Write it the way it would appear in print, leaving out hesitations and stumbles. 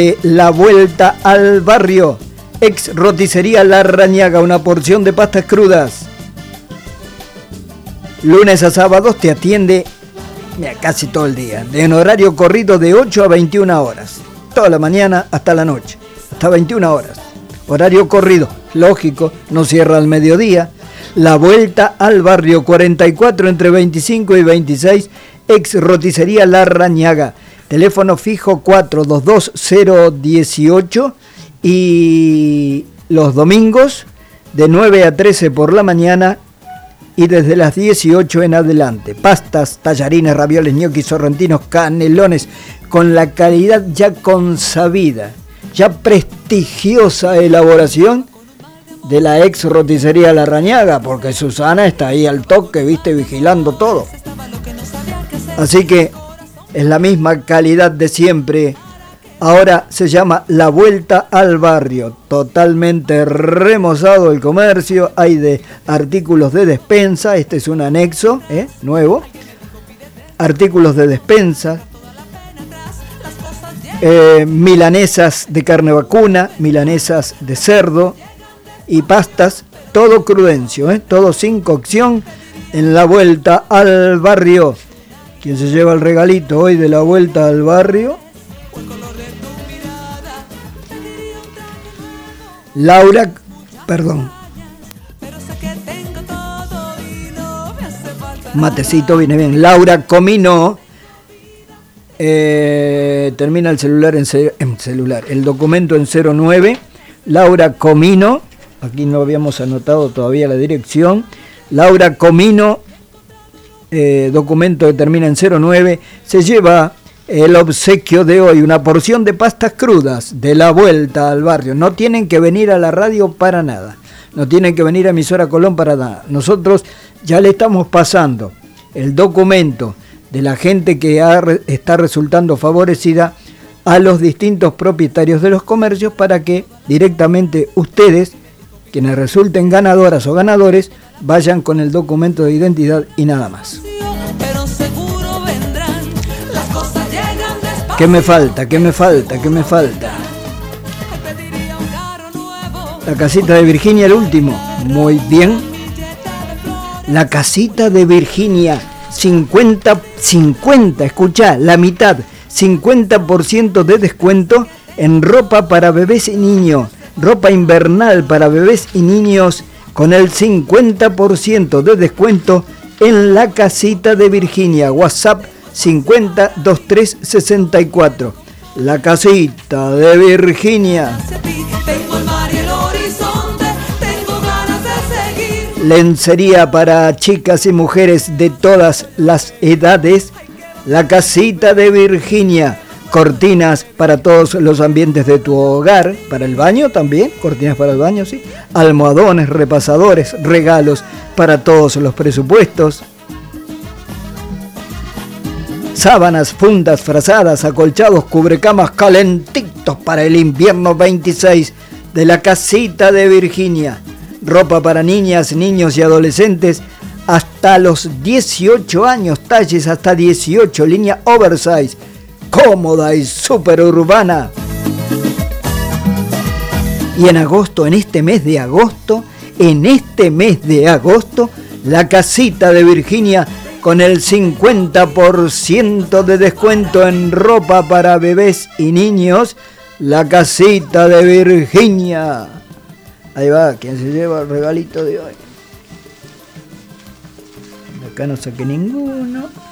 La Vuelta al Barrio. Ex Roticería Larrañaga, una porción de pastas crudas. Lunes a sábados te atiende casi todo el día, en horario corrido de 8 a 21 horas. Toda la mañana hasta la noche, hasta 21 horas. Horario corrido, lógico, no cierra al mediodía. La Vuelta al Barrio, 44 entre 25 y 26, ex Roticería Larrañaga. Teléfono fijo 422-018 y los domingos de 9 a 13 por la mañana y desde las 18 en adelante. Pastas, tallarines, ravioles, ñoquis, sorrentinos, canelones, con la calidad ya consabida, ya prestigiosa elaboración de la ex Roticería Larrañaga, porque Susana está ahí al toque, viste, vigilando todo. Así que es la misma calidad de siempre. Ahora se llama La Vuelta al Barrio. Totalmente remozado el comercio. Hay de artículos de despensa. Este es un anexo nuevo. Artículos de despensa. Milanesas de carne vacuna. Milanesas de cerdo. Y pastas. Todo crudencio. Todo sin cocción. En La Vuelta al Barrio. ¿Quién se lleva el regalito hoy de La Vuelta al Barrio? Matecito viene bien. Laura Comino. Termina el celular en celular. El documento en 09. Laura Comino. Aquí no habíamos anotado todavía la dirección. Laura Comino. Documento que termina en 09. Se lleva el obsequio de hoy, una porción de pastas crudas de La Vuelta al Barrio. No tienen que venir a la radio para nada, no tienen que venir a Emisora Colón para nada. Nosotros ya le estamos pasando el documento de la gente que está resultando favorecida a los distintos propietarios de los comercios para que directamente ustedes, quienes resulten ganadoras o ganadores, vayan con el documento de identidad y nada más. ¿Qué me falta? La casita de Virginia, el último. Muy bien. La casita de Virginia, 50, escuchá, la mitad, 50% de descuento en ropa para bebés y niños. Ropa invernal para bebés y niños con el 50% de descuento en la casita de Virginia. WhatsApp 502364. La casita de Virginia. Lencería para chicas y mujeres de todas las edades. La casita de Virginia. Cortinas para todos los ambientes de tu hogar. Para el baño también. Cortinas para el baño, sí. Almohadones, repasadores, regalos para todos los presupuestos. Sábanas, fundas, frazadas, acolchados, cubrecamas calentitos para el invierno 26 de la casita de Virginia. Ropa para niñas, niños y adolescentes hasta los 18 años, talles hasta 18, línea oversize, cómoda y super urbana. Y en agosto, en este mes de agosto, la casita de Virginia con el 50% de descuento en ropa para bebés y niños. La casita de Virginia. Ahí va, quien se lleva el regalito de hoy. De acá no saqué ninguno.